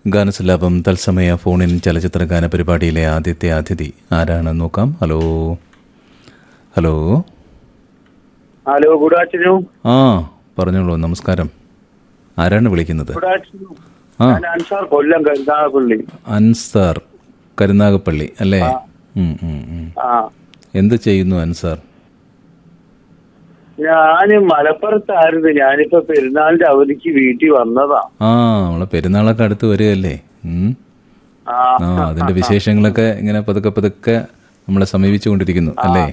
ഗാനസല്ലാപം തത്സമയ ഫോണിൻ ചലച്ചിത്ര ഗാന പരിപാടിയിലെ ആദ്യത്തെ അതിഥി ആരാണെന്ന് നോക്കാം. Hello hello hello, good afternoon. ആ പറഞ്ഞോളൂ. നമസ്കാരം. ആരാണ് വിളിക്കുന്നത്? Good afternoon. ഞാൻ അൻസാർ, കൊല്ലം കരുനാഗപ്പള്ളി. അൻസാർ, കരുനാഗപ്പള്ളി അല്ലേ? ആ, എന്ത് ചെയ്യുന്നു അൻസാർ? ഞാന് മലപ്പുറത്തായിരുന്നു. ഞാനിപ്പോ പെരുന്നാളിന്റെ അവധിക്ക് വീട്ടിൽ വന്നതാ. ആ, നമ്മളെ പെരുന്നാളൊക്കെ അടുത്ത് വരികയല്ലേ. അതിന്റെ വിശേഷങ്ങളൊക്കെ ഇങ്ങനെ പതുക്കെ പതുക്കെ നമ്മളെ സമീപിച്ചുകൊണ്ടിരിക്കുന്നു അല്ലേ?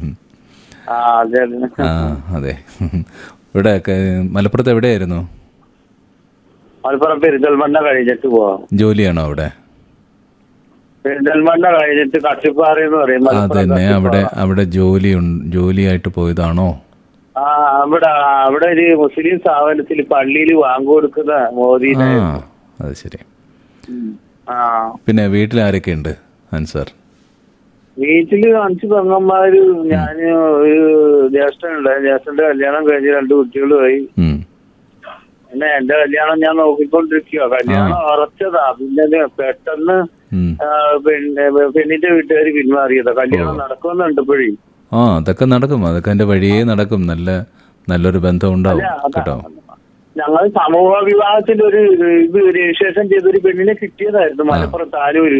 അതെ. ഇവിടെ മലപ്പുറത്ത് എവിടെയായിരുന്നു? മലപ്പുറം പെരിന്തൽമണ്ണ കഴിഞ്ഞിട്ട് പോവാം. ജോലിയാണോ അവിടെ? പെരിന്തൽമണ്ണ കഴിഞ്ഞിട്ട് കട്ടിപ്പാറ എന്ന് പറയും. അതന്നെ, അവിടെ ജോലിയായിട്ട് പോയതാണോ? അവിടെ ഒരു മുസ്ലിം സ്ഥാപനത്തിൽ പള്ളിയിൽ വാങ്ങിക്കൊടുക്കുന്ന മോദി. അത് ശരി. പിന്നെ വീട്ടിൽ ആരൊക്കെ ഉണ്ട് അൻസാർ? വീട്ടില് 5 പെങ്ങന്മാര്, ഞാന് ഒരു ജ്യേഷ്ഠനുണ്ട്. ജ്യേഷ്ഠന്റെ കല്യാണം കഴിഞ്ഞ് 2 കുട്ടികളുമായി. പിന്നെ എന്റെ കല്യാണം ഞാൻ നോക്കിക്കൊണ്ടിരിക്കുക. കല്യാണം ഉറച്ചതാ, പിന്നെ പെട്ടെന്ന് പെണ്ണിന്റെ വീട്ടുകാർ പിന്മാറിയതാ. കല്യാണം നടക്കുന്നുണ്ട് ഇപ്പോഴേ. അതൊക്കെ നടക്കും, അതൊക്കെ എന്റെ വഴിയേ നടക്കും. നല്ലൊരു ബന്ധം ഉണ്ടാവും കേട്ടോ. ഞങ്ങൾ സമൂഹ വിവാഹത്തിന്റെ ഒരു രജിസ്ട്രേഷൻ ചെയ്തൊരു പെണ്ണിനെ കിട്ടിയതായിരുന്നു മലപ്പുറത്ത് ആലൂര്.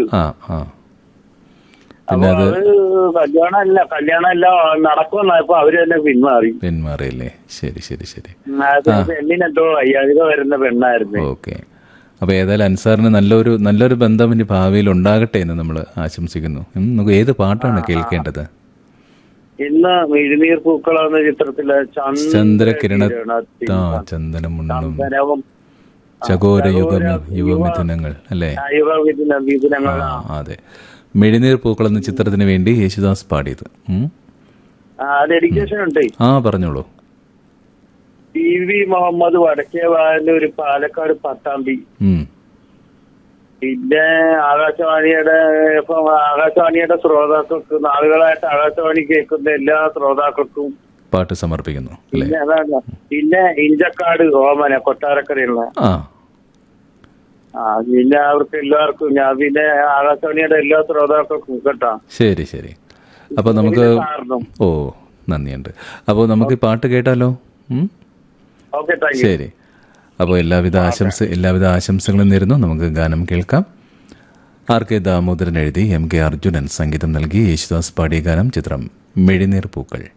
പിന്നെ അത് കല്യാണമല്ല നടക്കുമെന്നായപ്പോ അവര് തന്നെ പിന്മാറിയല്ലേ? ശരി ശരി ശരി. പെണ്ണിനെന്തോ വയ്യാഴിക വരുന്ന പെണ്ണായിരുന്നു. ഓക്കെ. അപ്പൊ ഏതായാലും അൻസാറിന് നല്ലൊരു ബന്ധം ഇനി ഭാവിയിൽ ഉണ്ടാകട്ടെ എന്ന് നമ്മൾ ആശംസിക്കുന്നു. നമുക്ക് ഏത് പാട്ടാണ് കേൾക്കേണ്ടത്? ഇന്ന് മിഴിനീർ പൂക്കൾ എന്ന ചിത്രത്തിലെ ചന്ദനമുണ്ണും ചകോര യുവമിഥുനങ്ങൾ അല്ലേ? അതെ, മിഴിനീർ പൂക്കൾ എന്ന ചിത്രത്തിന് വേണ്ടി യേശുദാസ് പാടിയത്. ഡെഡിക്കേഷൻ ഉണ്ട്. പറഞ്ഞോളൂ. TV മുഹമ്മദ് വടക്കേവാലിന്റെ ഒരു പാലക്കാട് പട്ടാമ്പി. പിന്നെ ആകാശവാണിയുടെ ശ്രോതാക്കൾക്ക്, നാളുകളായിട്ട് ആകാശവാണി കേൾക്കുന്ന എല്ലാ ശ്രോതാക്കൾക്കും പാട്ട് സമർപ്പിക്കുന്നു. പിന്നെ ഇഞ്ചക്കാട് ഓമന കൊട്ടാരക്കരയുള്ള പിന്നെ അവർക്ക് എല്ലാവർക്കും, ഞാൻ പിന്നെ ആകാശവാണിയുടെ എല്ലാ ശ്രോതാക്കൾക്കും കേട്ടോ. ശരി ശരി. അപ്പൊ നമുക്ക് നന്ദിയുണ്ട്. അപ്പൊ നമുക്ക് പാട്ട് കേട്ടാലോ? ശരി. അപ്പോൾ എല്ലാവിധ ആശംസകളും നേരുന്നു. നമുക്ക് ഗാനം കേൾക്കാം. R.K. ദാമോദരൻ എഴുതി, M.K. അർജുനൻ സംഗീതം നൽകി, യേശുദാസ് പാടിയ ഗാനം. ചിത്രം മിഴിനീർ പൂക്കൾ.